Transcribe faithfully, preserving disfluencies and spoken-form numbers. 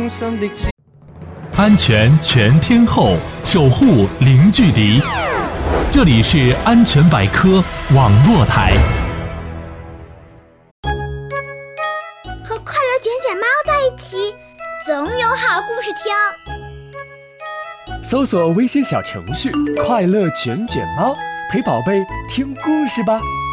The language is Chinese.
上的自安全全天候，守护零距离。这里是安全百科网络台。 和快乐卷卷猫在一起，总有好故事听。 搜索微信小程序“快乐卷卷猫”，陪宝贝听故事吧。